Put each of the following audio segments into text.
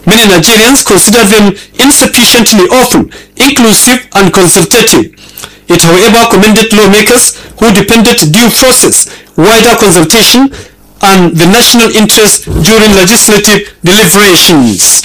Many Nigerians consider them insufficiently open, inclusive, and consultative. It, however, commended lawmakers who defended due process, wider consultation, and the national interest during legislative deliberations.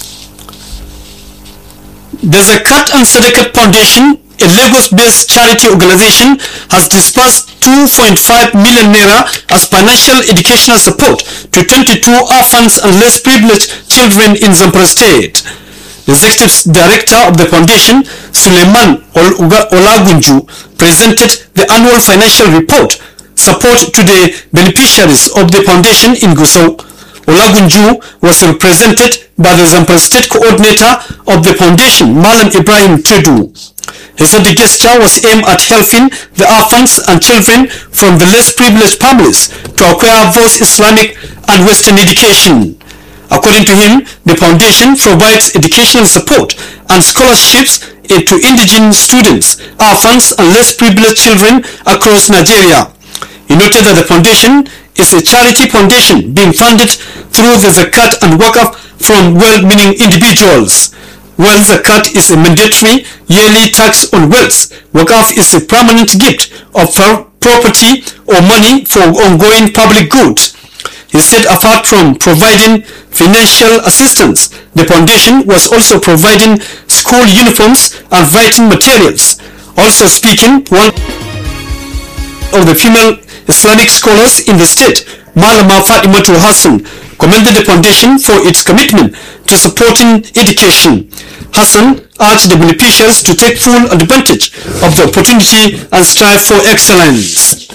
The Zakat and Sadaqat Foundation, a Lagos-based charity organization, has disbursed 2.5 million naira as financial educational support to 22 orphans and less privileged children in Zamfara State. The executive director of the foundation, Suleiman Olagunju, presented the annual financial report support to the beneficiaries of the foundation in Gusau. Olagunju was represented by the Zamfara State coordinator of the foundation, Malam Ibrahim Tudu. He said the gesture was aimed at helping the orphans and children from the less privileged families to acquire both Islamic and Western education. According to him, the foundation provides educational support and scholarships to indigenous students, orphans, and less privileged children across Nigeria. He noted that the foundation is a charity foundation being funded through the Zakat and Waqf from well-meaning individuals. While Zakat is a mandatory yearly tax on wealth, Waqf is a permanent gift of property or money for ongoing public goods. He said apart from providing financial assistance, the foundation was also providing school uniforms and writing materials. Also speaking, one of the female Islamic scholars in the state, Malama Fatimatu Hassan, commended the foundation for its commitment to supporting education. Hassan urged the beneficiaries to take full advantage of the opportunity and strive for excellence.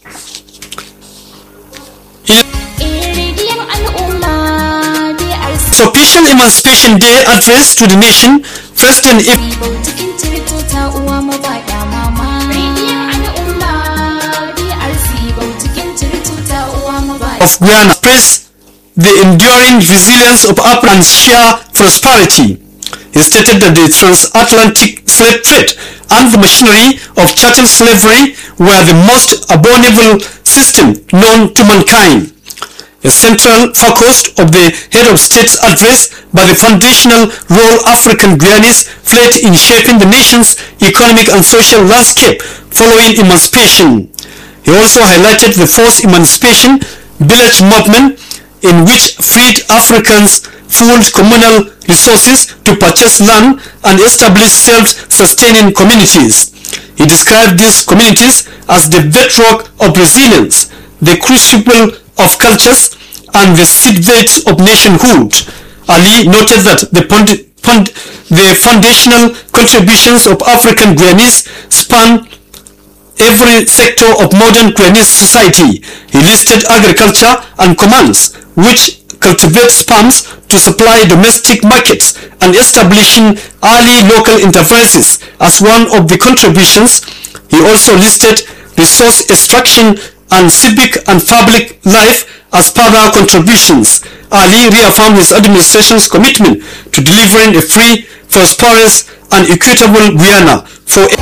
Official Emancipation Day address to the nation, President of Guyana praised the enduring resilience of Africa and sheer prosperity. He stated that the transatlantic slave trade and the machinery of chattel slavery were the most abominable system known to mankind. A central focus of the head of state's address by the foundational role African Guyanese played in shaping the nation's economic and social landscape following emancipation. He also highlighted the forced emancipation village movement in which freed Africans pooled communal resources to purchase land and establish self-sustaining communities. He described these communities as the bedrock of resilience, the crucible of cultures, and the seedbeds of nationhood. Ali noted that the foundational contributions of African Guyanese span every sector of modern Guyanese society. He listed agriculture and commerce, which cultivates farms to supply domestic markets, and establishing early local enterprises as one of the contributions. He also listed resource extraction and civic and public life as further contributions. Ali reaffirmed his administration's commitment to delivering a free, prosperous, and equitable Guyana for